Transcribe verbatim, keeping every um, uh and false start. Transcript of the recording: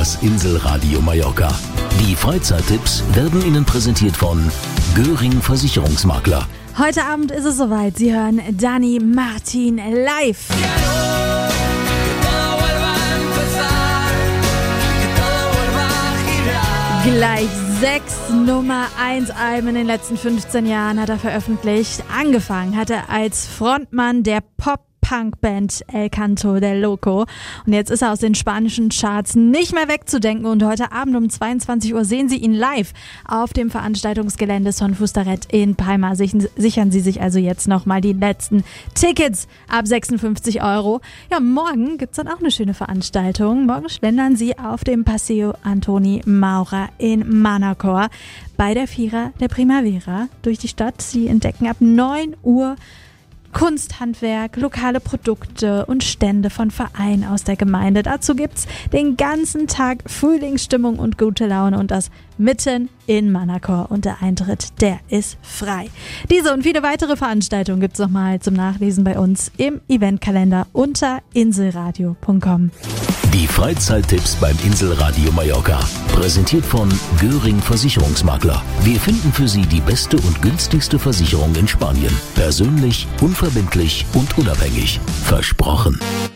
das Inselradio Mallorca. Die Freizeittipps werden Ihnen präsentiert von Göring Versicherungsmakler. Heute Abend ist es soweit. Sie hören Dani Martin live. Gleich sechs Nummer eins Alben in den letzten fünfzehn Jahren hat er veröffentlicht. Angefangen hat er als Frontmann der Pop-Punk-Band El Canto del Loco. Und jetzt ist er aus den spanischen Charts nicht mehr wegzudenken. Und heute Abend um zweiundzwanzig Uhr sehen Sie ihn live auf dem Veranstaltungsgelände Son Fustaret in Palma. Sichern Sie sich also jetzt nochmal die letzten Tickets ab sechsundfünfzig Euro. Ja, morgen gibt's dann auch eine schöne Veranstaltung. Morgen schlendern Sie auf dem Paseo Antoni Maura in Manacor bei der Fira der Primavera durch die Stadt. Sie entdecken ab neun Uhr Kunsthandwerk, lokale Produkte und Stände von Vereinen aus der Gemeinde. Dazu gibt's den ganzen Tag Frühlingsstimmung und gute Laune und das mitten in Manacor. Und der Eintritt, der ist frei. Diese und viele weitere Veranstaltungen gibt's nochmal zum Nachlesen bei uns im Eventkalender unter inselradio punkt com. Die Freizeittipps beim Inselradio Mallorca. Präsentiert von Göring Versicherungsmakler. Wir finden für Sie die beste und günstigste Versicherung in Spanien. Persönlich, unverbindlich und unabhängig. Versprochen.